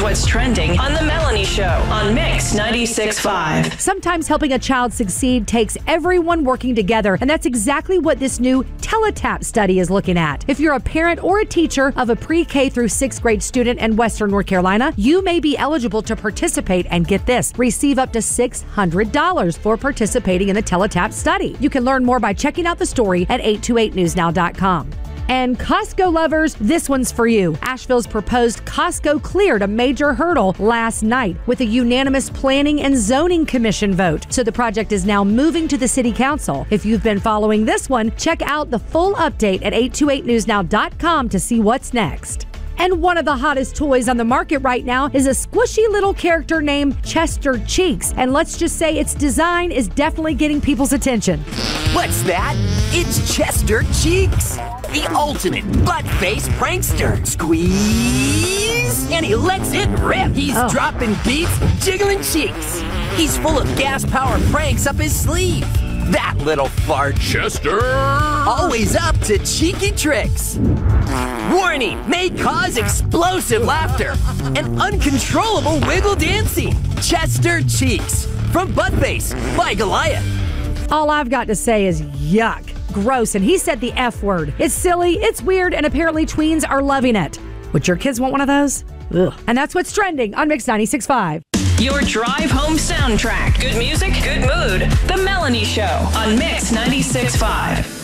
what's trending on The Melanie Show on Mix 96.5. Sometimes helping a child succeed takes everyone working together, and that's exactly what this new Teletap study is looking at. If you're a parent or a teacher of a pre-K through 6th grade student in Western North Carolina, you may be eligible to participate and get this, receive up to $600 for participating in the Teletap study. You can learn more by checking out the story at 828newsnow.com. And Costco lovers, this one's for you. Asheville's proposed Costco cleared a major hurdle last night with a unanimous Planning and Zoning Commission vote. So the project is now moving to the City Council. If you've been following this one, check out the full update at 828newsnow.com to see what's next. And one of the hottest toys on the market right now is a squishy little character named Chester Cheeks. And let's just say its design is definitely getting people's attention. What's that? It's Chester Cheeks, the ultimate butt-face prankster. Squeeze, and he lets it rip. He's dropping beats, jiggling cheeks. He's full of gas-powered pranks up his sleeve. That little fart. Chester! Always up to cheeky tricks. Warning, may cause explosive laughter and uncontrollable wiggle dancing. Chester Cheeks from Buttface by Goliath. All I've got to say is yuck, gross, and he said the F word. It's silly, it's weird, and apparently tweens are loving it. Would your kids want one of those? Ugh. And that's what's trending on Mix 96.5. Your drive home soundtrack. Good music, good mood. The Melanie Show on Mix 96.5.